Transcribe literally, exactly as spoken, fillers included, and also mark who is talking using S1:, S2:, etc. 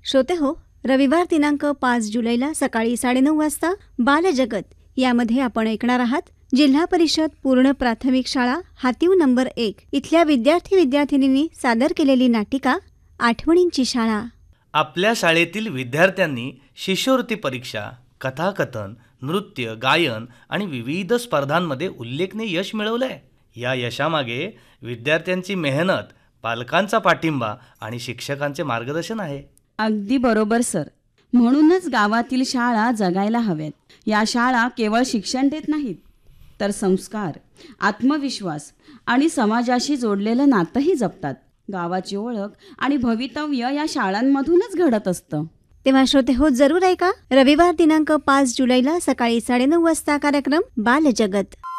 S1: श्रोते हो, रविवार दिनांक पाच जुलैला सकाळी साडेनऊ वाजता बालजगत यामध्ये आपण ऐकणार आहात जिल्हा परिषद पूर्ण प्राथमिक शाळा हातीव नंबर एक इथल्या विद्यार्थी विद्यार्थिनींनी सादर केलेली नाटिका आठवणींची शाळा.
S2: आपल्या शाळेतील विद्यार्थ्यांनी शिष्यवृत्ती परीक्षा, कथाकथन, नृत्य, गायन आणि विविध स्पर्धांमध्ये उल्लेखनीय यश मिळवलंय. या यशामागे विद्यार्थ्यांची मेहनत, पालकांचा पाठिंबा आणि शिक्षकांचे मार्गदर्शन आहे.
S3: अगदी बरोबर सर. म्हणूनच गावातील शाळा जगायला हव्यात. या शाळा केवळ शिक्षण देत नाहीत, तर संस्कार, आत्मविश्वास आणि समाजाशी जोडलेलं नातंही जपतात. गावाची ओळख आणि भवितव्य या शाळांमधूनच घडत असतं.
S1: तेव्हा श्रोते हो, जरूर ऐका रविवार दिनांक पाच जुलैला सकाळी साडेनऊ वाजता कार्यक्रम बालजगत.